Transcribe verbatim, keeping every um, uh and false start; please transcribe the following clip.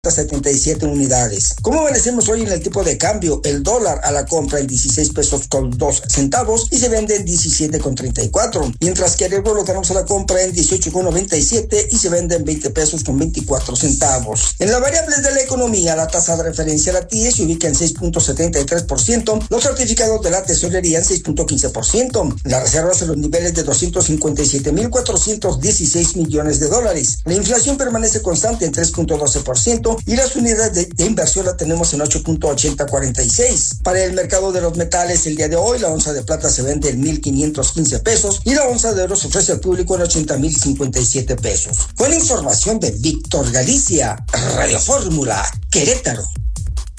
setenta y siete unidades. ¿Cómo amanecemos hoy en el tipo de cambio? El dólar a la compra en dieciséis pesos con dos centavos y se vende en diecisiete con treinta y cuatro, mientras que el euro lo tenemos a la compra en dieciocho con noventa y siete y se vende en veinte pesos con veinticuatro centavos. En las variables de la economía, la tasa de referencia, la T I E, se ubica en seis punto setenta y tres por ciento, los certificados de la tesorería en seis punto quince por ciento, las reservas en los niveles de doscientos cincuenta y siete mil cuatrocientos dieciséis millones de dólares. La inflación permanece constante en tres punto doce por ciento y las unidades de, de inversión la tenemos en ocho punto ochenta cuarenta y seis. Para el mercado de los metales, el día de hoy la onza de plata se vende en mil quinientos quince pesos y la onza de oro se ofrece al público en ochenta mil cincuenta y siete pesos. Con información de Víctor Galicia, Radio Fórmula, Querétaro.